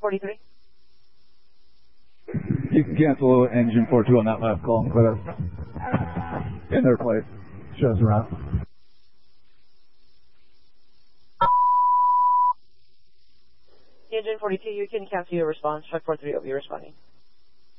43. You can cancel engine 42 on that last call and put us in their place. Show us around. Engine 42, you can cancel your response. Truck 43 will be responding.